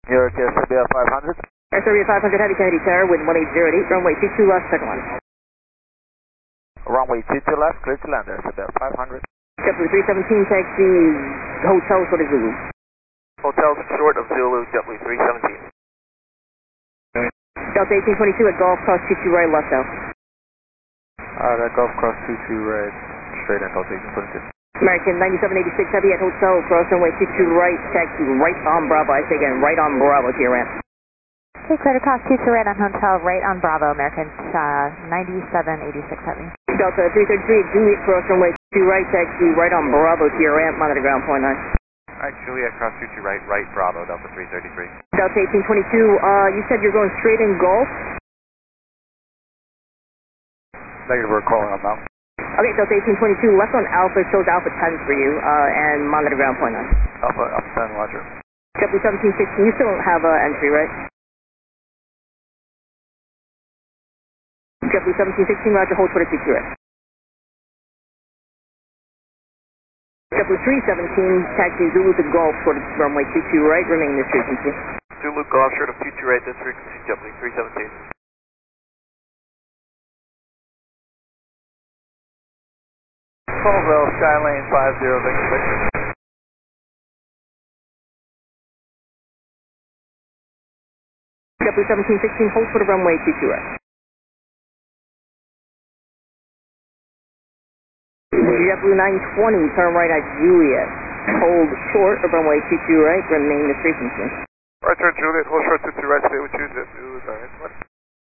New York, SWF 500. SWF 500 Heavy Kennedy Tower with 180 runway 22 left, second one. Runway 22 left, clear to land, SWF 500. JetBlue 317, taxi hotel short of Zulu. Hotels short of Zulu, JetBlue 317. Delta 1822 at Golf Cross 22 right, left out. That Golf Cross 22 right, straight in Delta 1822. American 9786 Heavy at Hotel Cross runway 22 right, taxi right on Bravo. I say again, right on Bravo to your ramp. Okay, clear to cross 22 right on Hotel, right on Bravo, American 9786 Heavy. Delta 333 at Juliet Cross runway 22 right, taxi right on Bravo to your ramp, monitor ground point 9. Alright, Juliet cross 22 right, right Bravo, Delta 333. Delta 1822, you said you're going straight in Gulf? Negative, we're calling on Mountain. Okay, Delta 1822, left on Alpha shows Alpha 10 for you, and monitor ground point 9. Alpha 10, Roger. JetBlue 1716, you still don't have entry, right? JetBlue 1716, Roger, hold for the 22 right. JetBlue 317, taxi Zulu to Golf for the runway 22 right, remain this frequency. Zulu Golf short of 22 right, this frequency, JetBlue 317. Colville, Skylane 50, Victor. JetBlue 1716, hold for the runway 22 right. JetBlue 920, turn right at Juliet. Hold short of runway 22 right, remain this frequency. Right turn Juliet, hold short 22 right, stay with you, JetBlue 920.